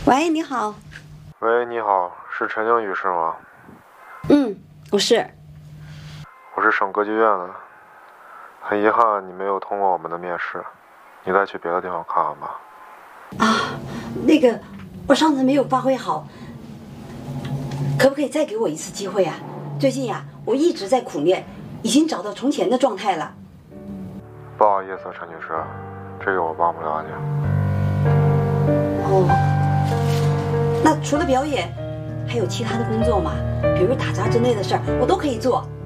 喂，你好。 喂，你好，是陈静宇是吗？ 我是。 我是省歌剧院的，很遗憾你没有通过我们的面试，你再去别的地方看看吧。 那个，我上次没有发挥好，可不可以再给我一次机会啊？最近呀，我一直在苦练，已经找到从前的状态了。 不好意思，陈女士，这个我帮不了你。 哦，那除了表演，还有其他的工作吗？比如打杂之类的事儿，我都可以做。